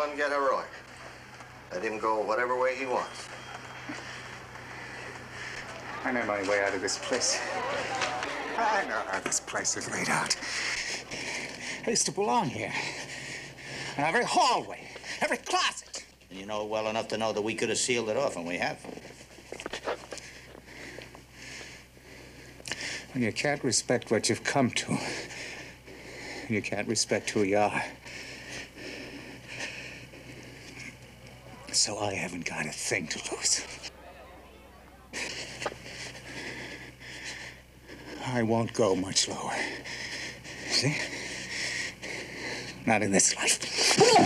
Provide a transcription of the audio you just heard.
go and get heroic. Let him go whatever way he wants. I know my way out of this place. I know how this place is laid out. I used to belong here. In every hallway, every closet. And you know well enough to know that we could have sealed it off, and we have. When you can't respect what you've come to, you can't respect who you are. So I haven't got a thing to lose. I won't go much lower. See? Not in this life.